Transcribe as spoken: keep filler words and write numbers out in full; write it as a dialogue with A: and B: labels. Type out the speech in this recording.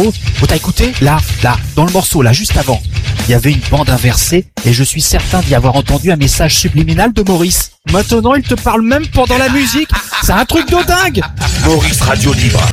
A: morceau. Oh, t'as écouté? Là, là, dans le morceau, là, juste avant, il y avait une bande inversée et je suis certain d'y avoir entendu un message subliminal de Maurice. Maintenant, il te parle même pendant la musique. C'est un truc de dingue.
B: Maurice Radio Libre.